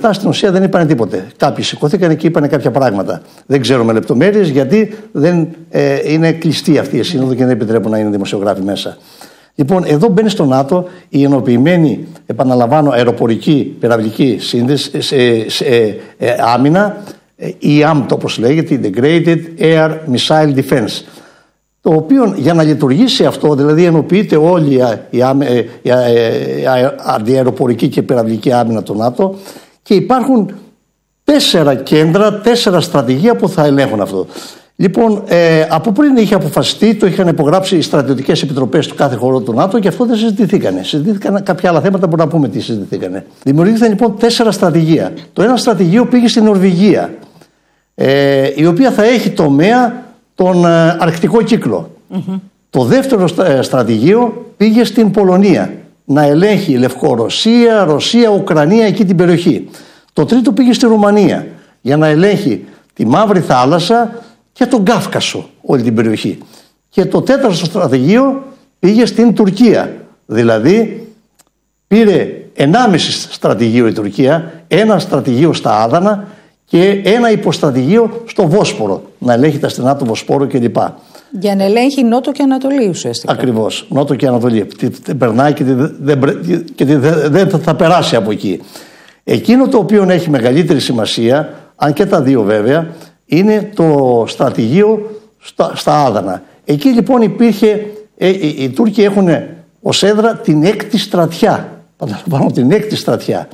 αυτά στην ουσία δεν είπαν τίποτε. Κάποιοι σηκωθήκαν και είπαν κάποια πράγματα. Δεν ξέρουμε λεπτομέρειες, γιατί δεν είναι κλειστή αυτή η σύνοδο και δεν επιτρέπουν να είναι δημοσιογράφοι μέσα. Λοιπόν, εδώ μπαίνει στο ΝΑΤΟ η ενοποιημένη, επαναλαμβάνω, αεροπορική πυραυλική άμυνα, η AMT όπως λέγεται, Integrated Air Missile Defense. Το οποίο για να λειτουργήσει αυτό, δηλαδή ενοποιείται όλη η αντιαεροπορική και πυραυλική άμυνα του ΝΑΤΟ, και υπάρχουν 4 κέντρα, 4 στρατηγία που θα ελέγχουν αυτό. Λοιπόν, από πριν είχε αποφασιστεί, το είχαν υπογράψει οι στρατιωτικές επιτροπές του κάθε χώρου του ΝΑΤΟ και αυτό δεν συζητηθήκανε. Συζητήθηκαν κάποια άλλα θέματα, μπορούμε να πούμε τι συζητηθήκανε. Δημιουργήθηκαν λοιπόν 4 στρατηγία. Το ένα στρατηγείο πήγε στην Νορβηγία, η οποία θα έχει τομέα τον αρκτικό κύκλο. Το δεύτερο στρατηγείο πήγε στην Πολωνία, να ελέγχει Λευκορωσία, Ρωσία, Ουκρανία, εκεί την περιοχή. Το τρίτο πήγε στη Ρουμανία, για να ελέγχει τη Μαύρη Θάλασσα και τον Κάφκασο, όλη την περιοχή. Και το τέταρτο στρατηγείο πήγε στην Τουρκία. Δηλαδή πήρε 1,5 στρατηγείο η Τουρκία, 1 στρατηγείο στα Άδανα και 1 υποστρατηγείο στο Βόσπορο, να ελέγχει τα στενά του Βοσπόρου κλπ. Για να ελέγχει Νότο και Ανατολή ουσιαστικά. Ακριβώς, Νότο και Ανατολή. Δεν περνάει και δεν θα περάσει από εκεί. Εκείνο το οποίο έχει μεγαλύτερη σημασία, αν και τα δύο βέβαια, είναι το στρατηγείο στα Άδανα. Εκεί λοιπόν υπήρχε, οι Τούρκοι έχουν ως έδρα την 6η στρατιά. Πάνω την 6η στρατιά.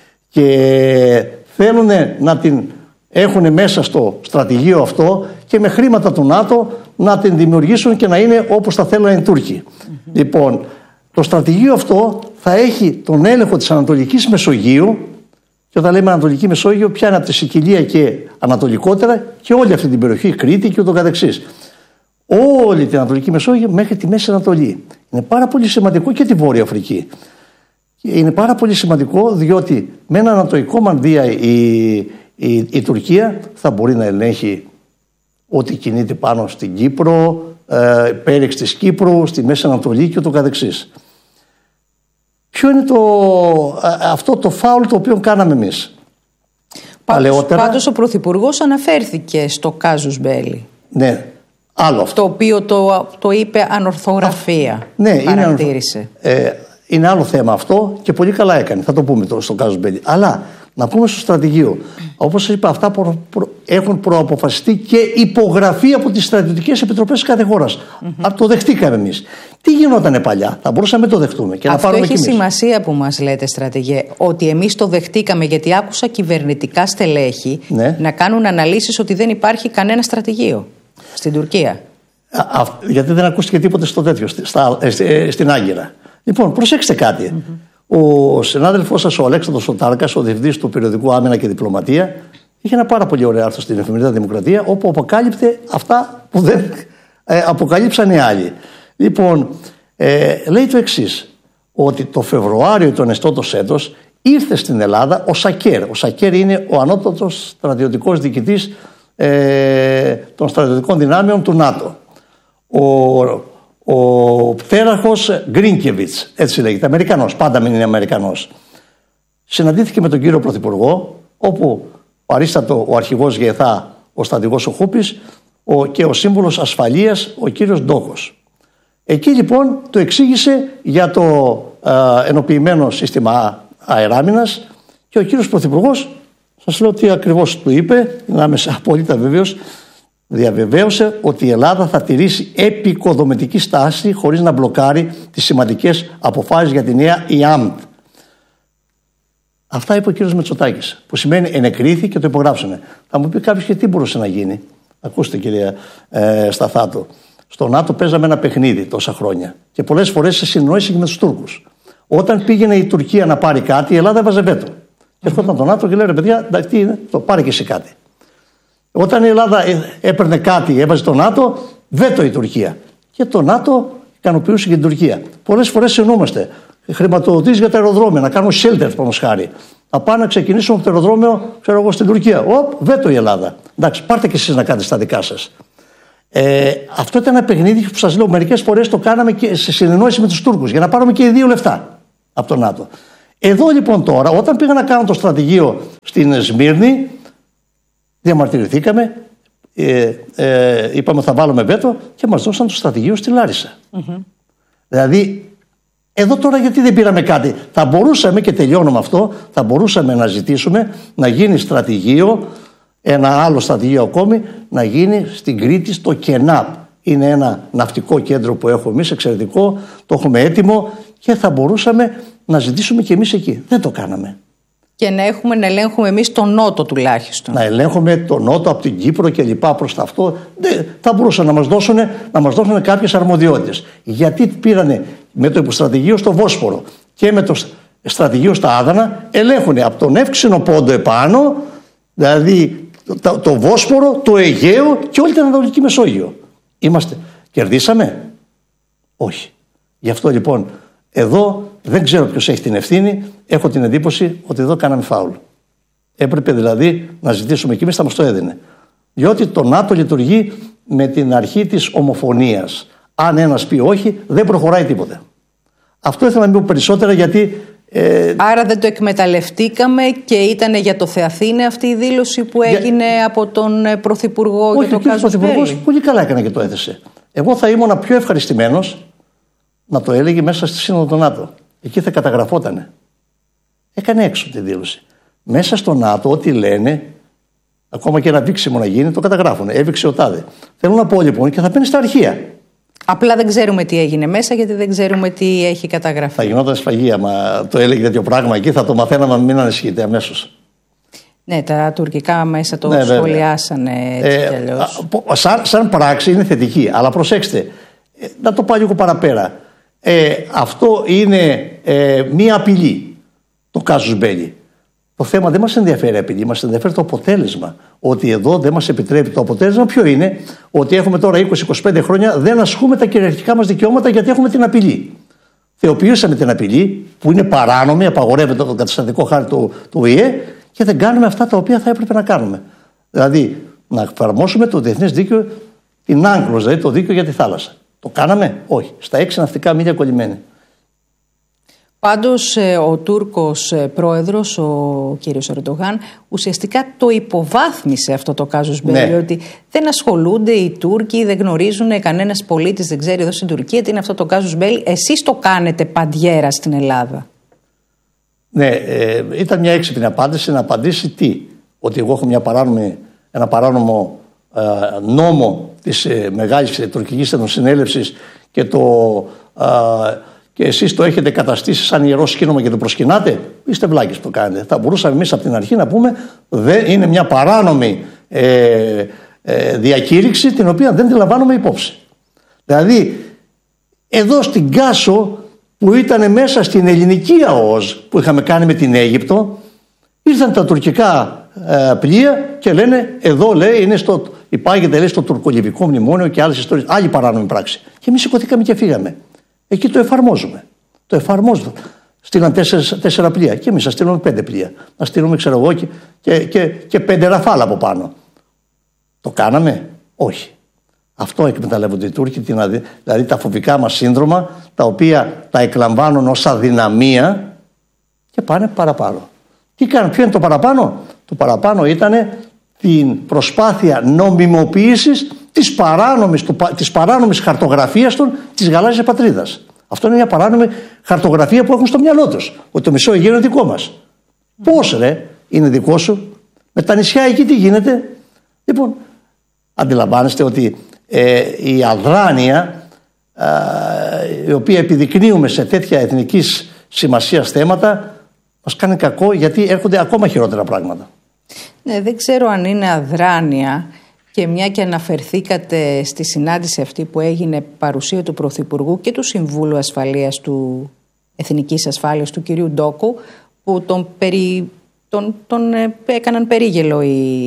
Και θέλουν να την έχουν μέσα στο στρατηγείο αυτό και με χρήματα του ΝΑΤΟ να την δημιουργήσουν και να είναι όπως θα θέλουν οι Τούρκοι. Λοιπόν, το στρατηγείο αυτό θα έχει τον έλεγχο της Ανατολικής Μεσογείου, και όταν λέμε Ανατολική Μεσόγειο πιάνει από τη Σικιλία και ανατολικότερα και όλη αυτή την περιοχή, Κρήτη και ούτω καθεξής. Όλη την Ανατολική Μεσόγειο μέχρι τη Μέση Ανατολή. Είναι πάρα πολύ σημαντικό, και τη Βόρεια Αφρική. Είναι πάρα πολύ σημαντικό διότι με ένα ανατολικό μανδύα η Τουρκία θα μπορεί να ελέγχει ό,τι κινείται πάνω στην Κύπρο, πέριξ της Κύπρου, στη Μέση Ανατολή και ούτω καθεξής. Ποιο είναι αυτό το φάουλ το οποίο κάναμε εμείς? Πάντως ο Πρωθυπουργός αναφέρθηκε στο κάζους μπέλι. Ναι, άλλο αυτό. Το οποίο το είπε ανορθογραφία. Ναι, παρατήρησε. Είναι άλλο θέμα αυτό και πολύ καλά έκανε. Θα το πούμε τώρα στο κάζους μπέλι. Αλλά να πούμε στο στρατηγείο. Όπως σας είπα, αυτά έχουν προαποφασιστεί και υπογραφεί από τις στρατιωτικές επιτροπές κάθε χώρας. Το δεχτήκαμε εμείς. Τι γινότανε παλιά? Θα μπορούσαμε να το δεχτούμε και αυτό να πάρουμε. Έχει σημασία που μας λέτε, στρατηγέ, ότι εμείς το δεχτήκαμε, γιατί άκουσα κυβερνητικά στελέχη να κάνουν αναλύσεις ότι δεν υπάρχει κανένα στρατηγείο στην Τουρκία. Γιατί δεν ακούστηκε τίποτε στο τέτοιο, στην Άγκυρα. Λοιπόν, προσέξτε κάτι. Ο συνάδελφός σας, ο Αλέξανδρος Σωτάρκας, ο διευθυντής του περιοδικού Άμυνα και Διπλωματία, είχε ένα πάρα πολύ ωραίο άρθρο στην εφημερίδα Δημοκρατία, όπου αποκάλυπτε αυτά που δεν αποκαλύψαν οι άλλοι. Λοιπόν, λέει το εξής, ότι το Φεβρουάριο του ενεστώτος έτος ήρθε στην Ελλάδα ο Σακέρ. Ο Σακέρ είναι ο ανώτατος στρατιωτικός διοικητής των στρατιωτικών δυνάμεων του ΝΑΤΟ. Ο πτέραρχος Γκρίνκεβιτς, έτσι λέγεται, Αμερικανός, πάντα μην είναι Αμερικανός. Συναντήθηκε με τον κύριο Πρωθυπουργό, όπου παρίστατο ο αρχηγός ΓΕΘΑ, ο στρατηγός ο Χούπης, και ο σύμβουλος ασφαλείας, ο κύριος Ντόκος. Εκεί λοιπόν το εξήγησε για το ενοποιημένο σύστημα αεράμινας και ο κύριος Πρωθυπουργός, σας λέω τι ακριβώς του είπε, να είμαι απόλυτα βέβαιος, διαβεβαίωσε ότι η Ελλάδα θα τηρήσει επικοδομητική στάση χωρίς να μπλοκάρει τις σημαντικές αποφάσεις για τη νέα ΙΑΜΤ. Αυτά είπε ο κύριος Μητσοτάκης, που σημαίνει ενεκρίθη και το υπογράψανε. Θα μου πει κάποιος και τι μπορούσε να γίνει? Ακούστε κυρία Σταθάτο, στο ΝΑΤΟ παίζαμε ένα παιχνίδι τόσα χρόνια και πολλές φορές σε συνεννόηση και με τους Τούρκους. Όταν πήγαινε η Τουρκία να πάρει κάτι, η Ελλάδα έβαζε βέτο. Και ερχόταν το ΝΑΤΟ και λέει: ρε παιδιά, τι είναι, το πάρε και εσύ κάτι. Όταν η Ελλάδα έπαιρνε κάτι, έβαζε το ΝΑΤΟ, βέτο η Τουρκία. Και το ΝΑΤΟ ικανοποιούσε και την Τουρκία. Πολλές φορές συνεννοούμαστε. Χρηματοδοτήσεις για τα αεροδρόμια, να κάνουμε shelter, πάνω χάρη. Να πάμε να ξεκινήσουμε από το αεροδρόμιο, ξέρω εγώ, στην Τουρκία. Βέτο η Ελλάδα. Εντάξει, πάρτε και εσείς να κάνετε στα δικά σας. Αυτό ήταν ένα παιχνίδι που σας λέω, μερικές φορές το κάναμε και σε συνεννόηση με τους Τούρκους, για να πάρουμε και οι δύο λεφτά από το ΝΑΤΟ. Εδώ λοιπόν τώρα, όταν πήγα να κάνω το στρατηγείο στην Σμύρνη, διαμαρτυρηθήκαμε, είπαμε θα βάλουμε βέτο και μας δώσαν το στρατηγείο στη Λάρισα. Δηλαδή, εδώ τώρα γιατί δεν πήραμε κάτι? Θα μπορούσαμε, και τελειώνω με αυτό, θα μπορούσαμε να ζητήσουμε να γίνει στρατηγείο, ένα άλλο στρατηγείο ακόμη, να γίνει στην Κρήτη στο ΚΕΝΑΠ. Είναι ένα ναυτικό κέντρο που έχουμε εμείς, εξαιρετικό, το έχουμε έτοιμο και θα μπορούσαμε να ζητήσουμε και εμείς εκεί. Δεν το κάναμε. Και να ελέγχουμε εμείς τον Νότο τουλάχιστον. Να ελέγχουμε τον Νότο από την Κύπρο και λοιπά προς τα αυτό. Θα μπορούσαν να μας δώσουν κάποιες αρμοδιότητες. Γιατί πήρανε με το υποστρατηγείο στο Βόσπορο και με το στρατηγείο στα Άδανα, ελέγχουν από τον Εύξηνο Πόντο επάνω, δηλαδή το Βόσπορο, το Αιγαίο και όλη την Ανατολική Μεσόγειο. Κερδίσαμε? Όχι. Γι' αυτό λοιπόν εδώ δεν ξέρω ποιος έχει την ευθύνη. Έχω την εντύπωση ότι εδώ κάναμε φάουλ. Έπρεπε δηλαδή να ζητήσουμε και εμείς, θα μας το έδινε. Διότι το ΝΑΤΟ λειτουργεί με την αρχή της ομοφωνίας. Αν ένας πει όχι, δεν προχωράει τίποτε. Αυτό ήθελα να πω περισσότερα γιατί... Άρα δεν το εκμεταλλευτήκαμε και ήταν για το Θεαθήνε αυτή η δήλωση που έγινε από τον Πρωθυπουργό για το Κάζους Μπέλη? Ο Πρωθυπουργός πολύ καλά έκανε και το έθεσε. Εγώ θα ήμουν πιο ευχαριστημένος να το έλεγε μέσα στη Σύνοδο του ΝΑΤΟ. Εκεί θα καταγραφότανε. Έκανε έξω τη δήλωση. Μέσα στο ΝΑΤΟ, ό,τι λένε, ακόμα και ένα βήξιμο να γίνει, το καταγράφουν. Έβηξε ο τάδε. Θέλω να πω λοιπόν και θα μπαίνει στα αρχεία. Απλά δεν ξέρουμε τι έγινε μέσα, γιατί δεν ξέρουμε τι έχει καταγραφεί. Θα γινόταν σφαγή. Άμα το έλεγε τέτοιο πράγμα εκεί, θα το μαθαίναμε, μην ανησυχείτε αμέσως. Ναι, τα τουρκικά μέσα το σχολιάσανε έτσι κι αλλιώς. Σαν πράξη είναι θετική. Αλλά προσέξτε, να το πάω λίγο παραπέρα. Αυτό είναι μία απειλή, το Κάζους Μπέλη. Το θέμα δεν μας ενδιαφέρει απειλή, μας ενδιαφέρει το αποτέλεσμα. Ότι εδώ δεν μας επιτρέπει. Το αποτέλεσμα ποιο είναι? Ότι έχουμε τώρα 20-25 χρόνια δεν ασκούμε τα κυριαρχικά μας δικαιώματα γιατί έχουμε την απειλή. Θεοποιήσαμε την απειλή που είναι παράνομη, απαγορεύεται το καταστατικό χάρτη του ΟΗΕ και δεν κάνουμε αυτά τα οποία θα έπρεπε να κάνουμε. Δηλαδή να εφαρμόσουμε το διεθνές δίκαιο, την Άγγλος, δηλαδή το δίκαιο για τη θάλασσα. Το κάναμε? Όχι. Στα 6 ναυτικά μίλια κολλημένοι. Πάντως ο Τούρκος πρόεδρος, ο κύριος Ερντογάν, ουσιαστικά το υποβάθμισε αυτό το Κάζους Μπέλη, ότι δεν ασχολούνται οι Τούρκοι, δεν γνωρίζουν, κανένας πολίτης δεν ξέρει εδώ στην Τουρκία τι είναι αυτό το Κάζους Μπέλη. Εσείς το κάνετε παντιέρα στην Ελλάδα. Ναι, ήταν μια έξυπνη απάντηση να απαντήσει τι? Ότι εγώ έχω ένα παράνομο νόμο της Μεγάλης Τουρκικής Εθνοσυνέλευσης και εσείς το έχετε καταστήσει σαν ιερό σκήνομα και το προσκυνάτε? Είστε βλάκες που το κάνετε. Θα μπορούσαμε εμείς από την αρχή να πούμε είναι μια παράνομη διακήρυξη την οποία δεν τη λαμβάνουμε υπόψη. Δηλαδή εδώ στην Κάσο που ήταν μέσα στην ελληνική ΑΟΣ που είχαμε κάνει με την Αίγυπτο, ήρθαν τα τουρκικά πλοία και λένε εδώ λέει υπάγεται λέει στο τουρκολιβικό μνημόνιο και άλλες ιστορίες, άλλη παράνομη πράξη. Και εμείς σηκωθήκαμε και φύγαμε. Εκεί το εφαρμόζουμε. Το εφαρμόζουμε. Στείλαν 4 πλοία και εμείς θα στείλουμε 5 πλοία. Να στείλουμε, ξέρω εγώ, και 5 ραφάλ από πάνω. Το κάναμε? Όχι. Αυτό εκμεταλλεύονται οι Τούρκοι, δηλαδή τα φοβικά μας σύνδρομα, τα οποία τα εκλαμβάνουν ως αδυναμία και πάνε παραπάνω. Τι κάνουν, ποιο είναι το παραπάνω? Το παραπάνω ήταν την προσπάθεια νομιμοποίησης της παράνομης χαρτογραφίας της γαλάζιας πατρίδας. Αυτό είναι μια παράνομη χαρτογραφία που έχουν στο μυαλό τους. Ότι το μισό Αιγαίο είναι δικό μας. Πώς ρε, είναι δικό σου? Με τα νησιά εκεί τι γίνεται? Λοιπόν, αντιλαμβάνεστε ότι η αδράνεια η οποία επιδεικνύουμε σε τέτοια εθνικής σημασίας θέματα μας κάνει κακό, γιατί έρχονται ακόμα χειρότερα πράγματα. Ναι, δεν ξέρω αν είναι αδράνεια, και μια και αναφερθήκατε στη συνάντηση αυτή που έγινε παρουσία του Πρωθυπουργού και του Συμβούλου Ασφαλείας Εθνικής Ασφάλειας του κυρίου Ντόκου, που τον έκαναν περίγελο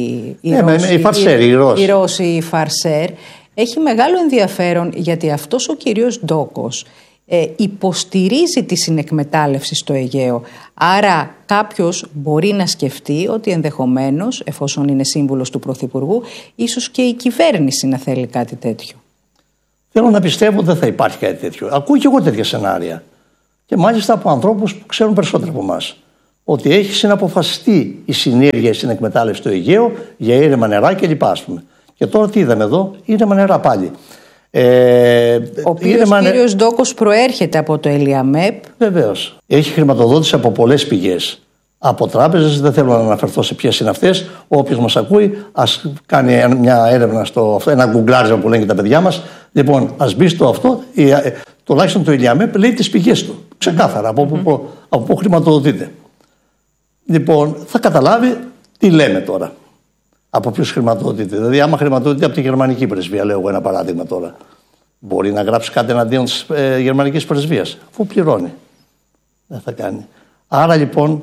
οι Ρώσοι, οι Φαρσέρ. Έχει μεγάλο ενδιαφέρον γιατί αυτός ο κύριος Ντόκος υποστηρίζει τη συνεκμετάλλευση στο Αιγαίο. Άρα κάποιος μπορεί να σκεφτεί ότι ενδεχομένως, εφόσον είναι σύμβουλος του Πρωθυπουργού, ίσως και η κυβέρνηση να θέλει κάτι τέτοιο. Θέλω να πιστεύω ότι δεν θα υπάρχει κάτι τέτοιο. Ακούω και εγώ τέτοια σενάρια. και μάλιστα από ανθρώπους που ξέρουν περισσότερο από εμάς. Ότι έχει συναποφασιστεί η συνέργεια στην εκμετάλλευση του Αιγαίου για ήρεμα νερά κλπ. Και τώρα τι είδαμε εδώ, ήρεμα νερά πάλι. Ο οποίος κύριος Ντόκος προέρχεται από το ΕΛΙΑΜΕΠ. Βεβαίως. Έχει χρηματοδότηση από πολλές πηγές. Από τράπεζες, δεν θέλω να αναφερθώ σε ποιες είναι αυτές. Όποιος μας ακούει, ας κάνει μια έρευνα στο αυτό, ένα γκουγκλάρισμα που λένε και τα παιδιά μας. Λοιπόν, ας μπει στο αυτό, τουλάχιστον το ΕΛΙΑΜΕΠ λέει τις πηγές του. Ξεκάθαρα από πού χρηματοδοτείται. Λοιπόν, θα καταλάβει τι λέμε τώρα. Από ποιους χρηματοδοτείται. Δηλαδή, άμα χρηματοδοτείται από τη γερμανική πρεσβεία, λέω εγώ ένα παράδειγμα τώρα, μπορεί να γράψει κάτι εναντίον της γερμανικής πρεσβείας, αφού πληρώνει. Δεν θα κάνει. Άρα λοιπόν,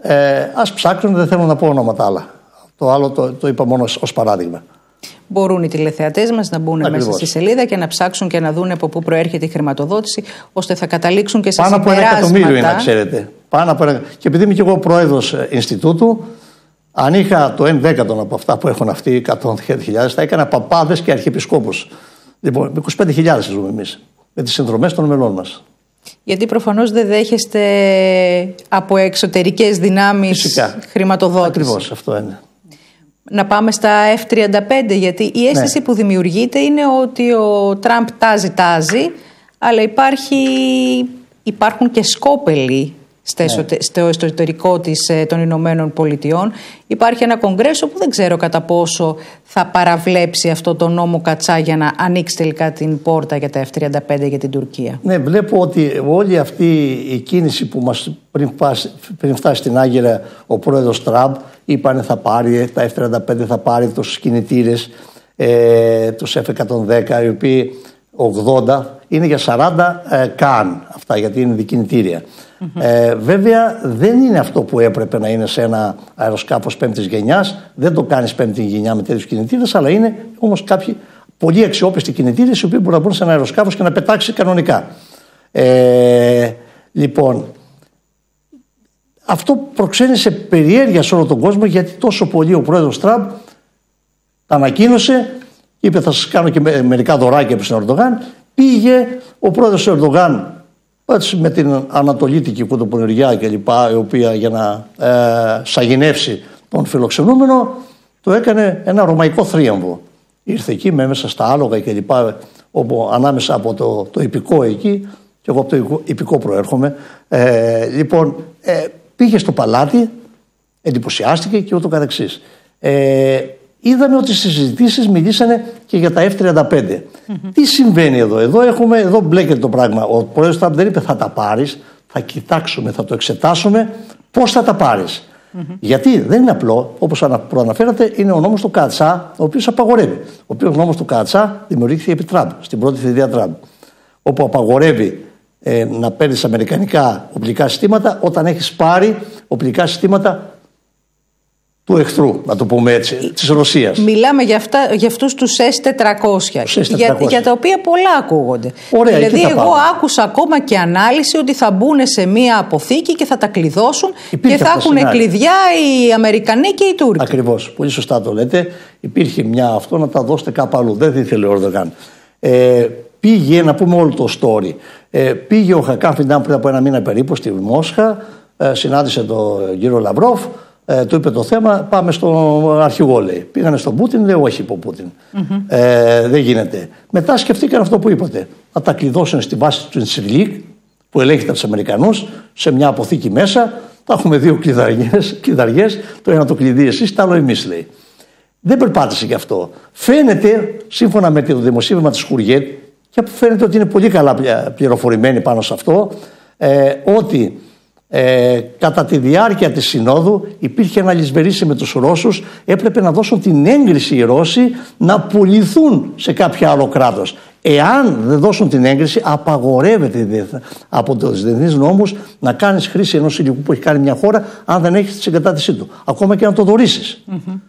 ας ψάξουν, δεν θέλω να πω ονόματα άλλα. Το άλλο το είπα μόνο ως παράδειγμα. Μπορούν οι τηλεθεατές μας να μπουν Ακριβώς μέσα στη σελίδα και να ψάξουν και να δουν από πού προέρχεται η χρηματοδότηση, ώστε θα καταλήξουν και σε πάνω συμπεράσματα. Πάνω από 1 εκατομμύριο είναι, ξέρετε. Και επειδή είμαι και εγώ πρόεδρος Ινστιτούτου, αν είχα το 1/10 από αυτά που έχουν αυτοί, 100.000, θα έκανα παπάδες και αρχιεπισκόπους. Λοιπόν, 25.000 ζούμε εμείς, με τις συνδρομές των μελών μας. Γιατί προφανώς δεν δέχεστε από εξωτερικές δυνάμεις φυσικά χρηματοδότηση. Ακριβώς, αυτό είναι. Να πάμε στα F-35, γιατί η αίσθηση που δημιουργείται είναι ότι ο Τραμπ τάζει, αλλά υπάρχουν και σκόπελοι στο εσωτερικό των Ηνωμένων Πολιτειών. Υπάρχει ένα κογκρέσο που δεν ξέρω κατά πόσο θα παραβλέψει αυτό το νόμο Κατσά για να ανοίξει τελικά την πόρτα για τα F-35 για την Τουρκία. Ναι, βλέπω ότι όλη αυτή η κίνηση που μας πριν φτάσει στην Άγκυρα ο πρόεδρος Τραμπ, είπανε θα πάρει τα F-35, θα πάρει τους κινητήρες, τους F-110, οι οποίοι 80 είναι για 40 καν αυτά, γιατί είναι δικινητήρια. Βέβαια δεν είναι αυτό που έπρεπε να είναι σε ένα αεροσκάφος 5ης γενιάς, δεν το κάνεις 5η γενιά με τέτοιους κινητήρες, αλλά είναι όμως κάποιοι πολύ αξιόπιστοι κινητήρες οι οποίοι μπορούν να μπουν σε ένα αεροσκάφος και να πετάξει κανονικά. Λοιπόν, αυτό προξένησε περιέργεια σε όλο τον κόσμο, γιατί τόσο πολύ ο πρόεδρος Τραμπ τα ανακοίνωσε, είπε θα σας κάνω και μερικά δωράκια από τον Ερντογάν. Πήγε ο πρόεδρος Ερντογάν με την ανατολίτικη κουδοπονηριά και λοιπά, η οποία για να σαγηνεύσει τον φιλοξενούμενο το έκανε ένα ρωμαϊκό θρίαμβο. Ήρθε εκεί μέσα στα άλογα και λοιπά, όπου ανάμεσα από το υπηκό εκεί, και εγώ από το υπηκό προέρχομαι, λοιπόν πήγε στο παλάτι, εντυπωσιάστηκε και ούτω καθεξής. Είδαμε ότι στις συζητήσεις μιλήσανε και για τα F-35. Τι συμβαίνει εδώ? Εδώ μπλέκεται το πράγμα. Ο πρόεδρος Τραμπ δεν είπε θα τα πάρεις, θα κοιτάξουμε, θα το εξετάσουμε πώς θα τα πάρεις. Γιατί δεν είναι απλό, όπως προαναφέρατε, είναι ο νόμος του Κατσά, ο οποίος απαγορεύει. Ο οποίος νόμος του Κατσά δημιουργήθηκε επί Τραμπ, στην πρώτη θητεία Τραμπ. Όπου απαγορεύει να παίρνεις αμερικανικά οπλικά συστήματα όταν έχεις πάρει οπλικά συστήματα του εχθρού, να το πούμε έτσι, της Ρωσίας. Μιλάμε για αυτούς τους S-400, για τα οποία πολλά ακούγονται. Ωραία, δηλαδή εγώ άκουσα ακόμα και ανάλυση ότι θα μπουν σε μία αποθήκη και θα τα κλειδώσουν και θα έχουν κλειδιά οι Αμερικανοί και οι Τούρκοι. Ακριβώς, πολύ σωστά το λέτε. Υπήρχε μια αυτό να τα δώσετε κάπου αλλού. Δεν ήθελε ο Ερντογάν. Πήγε, να πούμε όλο το story. Πήγε ο Χακάν Φιντάν πριν από 1 μήνα περίπου στη Μόσχα, συνάντησε τον κύριο Λαυρόφ. Του είπε το θέμα, πάμε στον αρχηγό, λέει. Πήγανε στον Πούτιν, λέει όχι, είπε ο Πούτιν. Δεν γίνεται. Μετά σκεφτήκαν αυτό που είπατε. Να τα κλειδώσουν στη βάση του Ινσιρλίκ, που ελέγχεται από τους Αμερικανούς, σε μια αποθήκη μέσα. Θα έχουμε 2 κλειδαριές. Το ένα το κλειδί εσείς, το άλλο εμείς, λέει. Δεν περπάτησε γι' αυτό. Φαίνεται, σύμφωνα με το δημοσίευμα της Χουριέτ, και φαίνεται ότι είναι πολύ καλά πληροφορημένοι πάνω σε αυτό, ότι κατά τη διάρκεια της Συνόδου υπήρχε ένα λησβερίσι με τους Ρώσους, έπρεπε να δώσουν την έγκριση οι Ρώσοι να πουληθούν σε κάποιο άλλο κράτος. Εάν δεν δώσουν την έγκριση, απαγορεύεται από τους διεθνείς νόμους να κάνεις χρήση ενός υλικού που έχει κάνει μια χώρα, αν δεν έχεις τη συγκατάθεσή του. Ακόμα και να το δωρήσεις.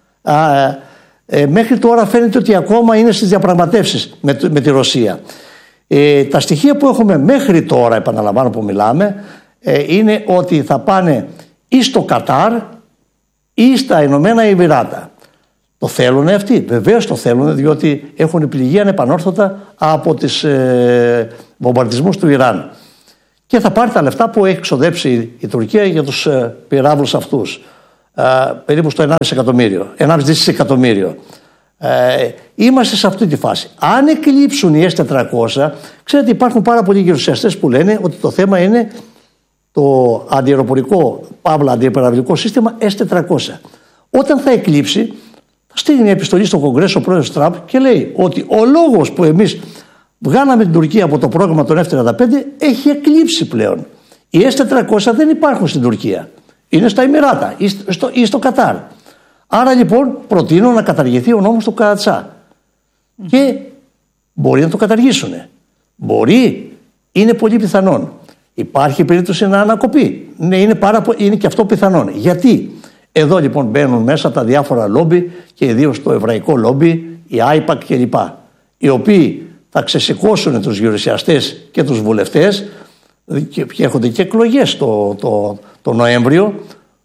Μέχρι τώρα φαίνεται ότι ακόμα είναι στις διαπραγματεύσεις με τη Ρωσία. Τα στοιχεία που έχουμε μέχρι τώρα, επαναλαμβάνω που μιλάμε, είναι ότι θα πάνε ή στο Κατάρ ή στα Ηνωμένα Εμιράτα. Το θέλουν αυτοί, βεβαίως το θέλουν, διότι έχουν πληγεί ανεπανόρθωτα από τις βομβαρδισμούς του Ιράν. και θα πάρει τα λεφτά που έχει ξοδέψει η Τουρκία για τους πυράβλους αυτούς. Περίπου στο 1,5 δισεκατομμύριο. Είμαστε σε αυτή τη φάση. Αν εκλείψουν οι S-400, ξέρετε, υπάρχουν πάρα πολλοί γερουσιαστές που λένε ότι το θέμα είναι το αντιαεροπορικό, παύλα αντιπυραυλικό σύστημα S-400. Όταν θα εκλείψει, θα στείλει μια επιστολή στο Κογκρέσο ο πρόεδρος Τραμπ και λέει ότι ο λόγος που εμείς βγάλαμε την Τουρκία από το πρόγραμμα των F-35 έχει εκλείψει πλέον. Οι S-400 δεν υπάρχουν στην Τουρκία. Είναι στα Εμιράτα ή στο Κατάρ. Άρα λοιπόν προτείνω να καταργηθεί ο νόμος του Καρατσά. Και μπορεί να το καταργήσουν. Μπορεί. Είναι πολύ πιθανόν. Υπάρχει περίπτωση να ανακοπεί. Ναι, είναι και αυτό πιθανόν. Γιατί? Εδώ λοιπόν μπαίνουν μέσα τα διάφορα λόμπι και ιδίως το εβραϊκό λόμπι, η AIPAC κλπ. Οι οποίοι θα ξεσηκώσουν τους γερουσιαστές και τους βουλευτές και έρχονται και εκλογές το Νοέμβριο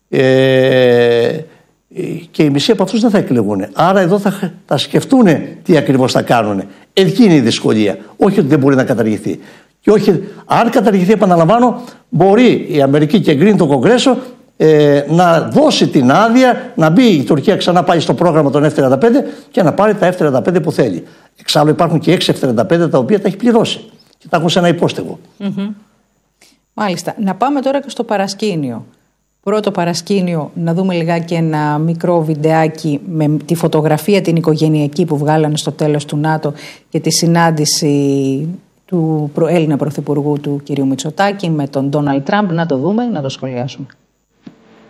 και οι μισοί από αυτούς δεν θα εκλεγούν. Άρα εδώ θα σκεφτούν τι ακριβώς θα κάνουν. Εκεί είναι η δυσκολία. Όχι ότι δεν μπορεί να καταργηθεί. Και όχι, αν καταργηθεί, επαναλαμβάνω, μπορεί η Αμερική και εγκρίνει το Κογκρέσο να δώσει την άδεια να μπει η Τουρκία ξανά πάει στο πρόγραμμα των F-35 και να πάρει τα F-35 που θέλει. Εξάλλου υπάρχουν και 6 F-35 τα οποία τα έχει πληρώσει και τα έχουν σε ένα υπόστεγο. Μάλιστα. Να πάμε τώρα και στο παρασκήνιο. Πρώτο παρασκήνιο, να δούμε λιγάκι ένα μικρό βιντεάκι με τη φωτογραφία την οικογενειακή που βγάλανε στο τέλος του ΝΑΤΟ και τη συνάντηση του Έλληνα Πρωθυπουργού του κ. Μητσοτάκη με τον Ντόναλντ Τραμπ. Να το δούμε, να το σχολιάσουμε.